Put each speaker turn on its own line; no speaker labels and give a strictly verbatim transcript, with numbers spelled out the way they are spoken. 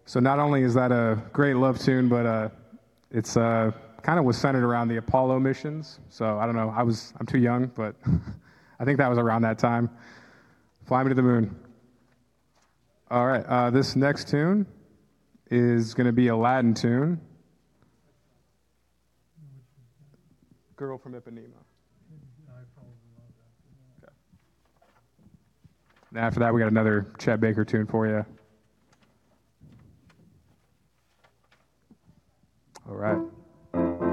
So not only is that a great love tune, but uh, it's uh, kind of was centered around the Apollo missions. So I don't know. I was I'm too young, but I think that was around that time. Fly Me to the Moon. All right. Uh, this next tune is going to be a Latin tune. Girl from Ipanema. Okay. And after that, we got another Chet Baker tune for you.